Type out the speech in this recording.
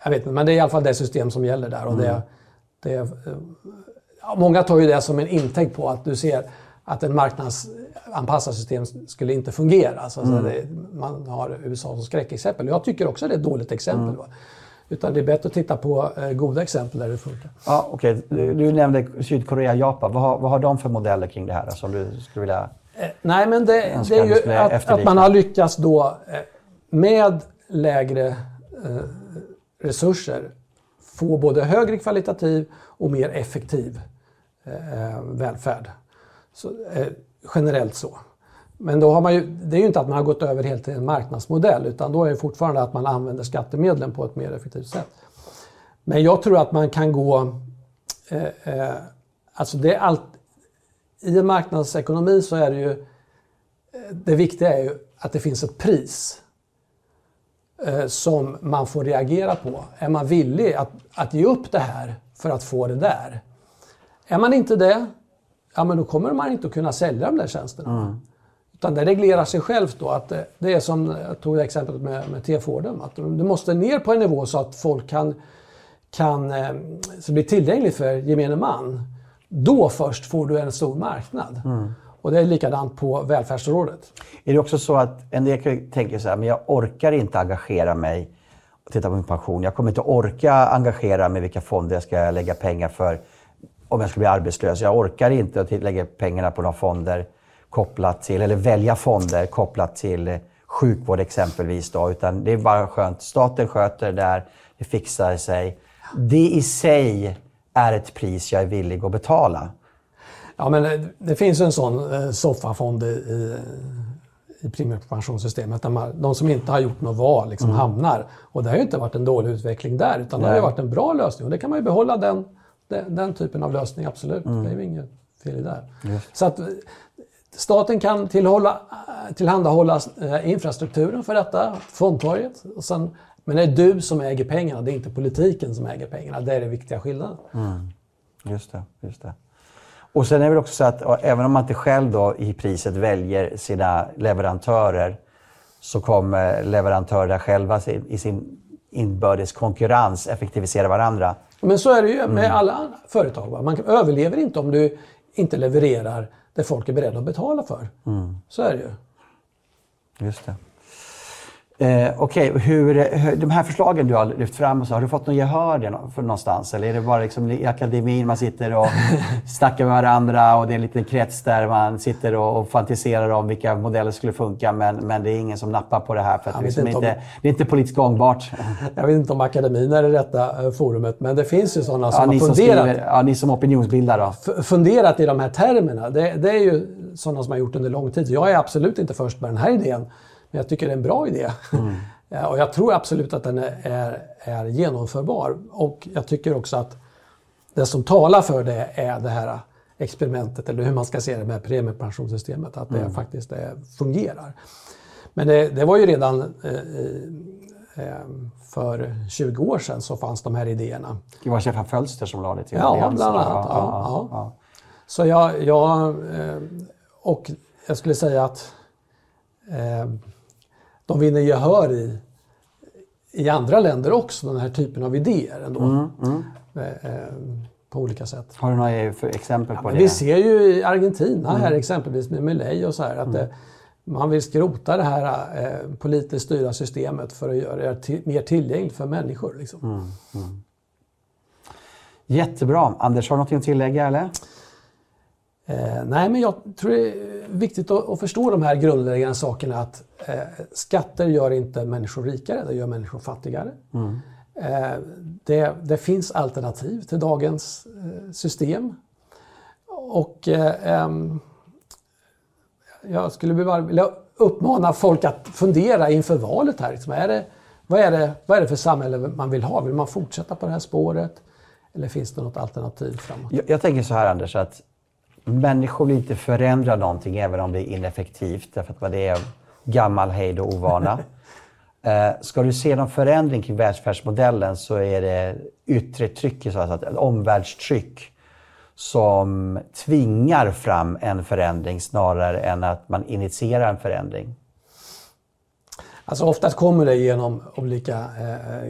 jag vet inte, men det är i alla fall det system som gäller där. Och många tar ju det som en intäkt på att du ser att en marknadsanpassat system skulle inte fungera. Alltså, man har USA som skräckexempel. Jag tycker också det är ett dåligt exempel. Va? Utan det är bättre att titta på goda exempel där det funkar. Ja, okej. Du nämnde Sydkorea och Japan. Vad har de för modeller kring det här som du skulle vilja... Nej, men det är ju att man har lyckats då med lägre resurser få både högre kvalitativ och mer effektiv välfärd. Så, generellt så. Men då har man ju, det är ju inte att man har gått över helt till en marknadsmodell, utan då är det fortfarande att man använder skattemedlen på ett mer effektivt sätt. Men jag tror att man kan gå... alltså det är allt, i en marknadsekonomi så är det ju... Det viktiga är ju att det finns ett pris som man får reagera på. Är man villig att ge upp det här för att få det där? Är man inte det, ja, men då kommer man inte att kunna sälja de där tjänsterna. Utan det reglerar sig självt då. Att det är som jag tog exemplet med T-Forden. Att du måste ner på en nivå så att folk kan så bli tillgängligt för gemene man. Då först får du en stor marknad. Och det är likadant på välfärdsområdet. Är det också så att en del tänker så här, men jag orkar inte engagera mig och titta på min pension. Jag kommer inte orka engagera mig vilka fonder jag ska lägga pengar för om jag ska bli arbetslös. Jag orkar inte att lägga pengarna på några fonder kopplat till, eller välja fonder kopplat till sjukvård exempelvis då, utan det är bara skönt. Staten sköter det där, det fixar sig. Det i sig är ett pris jag är villig att betala. Ja, men det finns en sån soffafond i premiepensionssystemet där de som inte har gjort något val liksom hamnar. Och det har ju inte varit en dålig utveckling där, utan det har ju varit en bra lösning. Och det kan man ju behålla den typen av lösning, absolut. Det är ju inget fel i det. Så att staten kan tillhandahålla infrastrukturen för detta, fondtorget. Och sen, men det är du som äger pengarna, det är inte politiken som äger pengarna. Det är det viktiga skillnaden. Just det. Och sen är det väl också så att även om man inte själv då i priset väljer sina leverantörer, så kommer leverantörerna själva i sin inbördes konkurrens effektivisera varandra. Men så är det ju med alla företag. Va? Man överlever inte om du inte levererar det folk är beredda att betala för. Så är det ju. Just det. Okej, de här förslagen du har lyft fram, så har du fått någon gehör för någonstans? Eller är det bara liksom i akademin man sitter och snackar med varandra och det är en liten krets där man sitter och fantiserar om vilka modeller skulle funka, men det är ingen som nappar på det här för att liksom det är inte politiskt gångbart? Jag vet inte om akademin är det rätta forumet, men det finns ju sådana som har funderat. Ni som opinionsbildare då? Funderat i de här termerna. Det är ju sådana som har gjort under lång tid. Jag är absolut inte först med den här idén. Men jag tycker det är en bra idé. Och jag tror absolut att den är genomförbar. Och jag tycker också att det som talar för det är det här experimentet, eller hur man ska se det med premiepensionssystemet, att det faktiskt fungerar. Men det var ju redan för 20 år sedan så fanns de här idéerna. Det var Stefan Fölster som lade det till. Ja, bland annat. Ja. Så och jag skulle säga att de vinner gehör i andra länder också, den här typen av idéer ändå. På olika sätt. Har du några exempel på det? Vi ser ju i Argentina här exempelvis med Milei och så här att man vill skrota det här politiskt styrda systemet för att göra det mer tillgängligt för människor. Liksom. Jättebra. Anders, har du något att tillägga eller? Nej, men jag tror det är viktigt att förstå de här grundläggande sakerna, att skatter gör inte människor rikare, det gör människor fattigare. Det finns alternativ till dagens system. Och jag skulle vilja uppmana folk att fundera inför valet här. Liksom, vad är det för samhälle man vill ha? Vill man fortsätta på det här spåret? Eller finns det något alternativ framåt? Jag tänker så här, Anders, att människor vill inte förändra någonting även om det är ineffektivt, därför att det är gammal hejd och ovana. Ska du se någon förändring kring välfärdsmodellen, så är det yttre tryck, så att ett omvärldstryck som tvingar fram en förändring snarare än att man initierar en förändring. Alltså oftast kommer det genom olika